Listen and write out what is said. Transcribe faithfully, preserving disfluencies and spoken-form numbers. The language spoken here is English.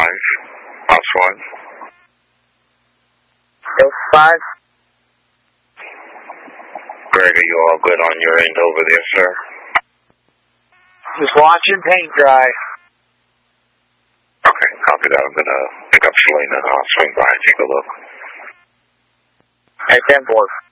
five. Box one. Hill five. Greg, are you all good on your end over there, sir? Just watching paint dry. Okay, copy that. I'm going to pick up Selena and I'll swing by and take a look. Hey, ten four.